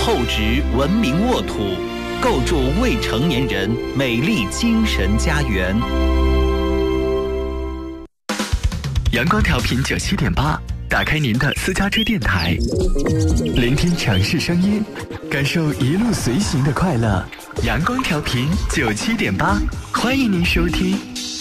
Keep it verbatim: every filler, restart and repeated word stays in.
厚植文明沃土，构筑未成年人美丽精神家园。 阳光调频九七点八，打开您的私家车电台，聆听城市声音，感受一路随行的快乐。阳光调频九七点八，欢迎您收听。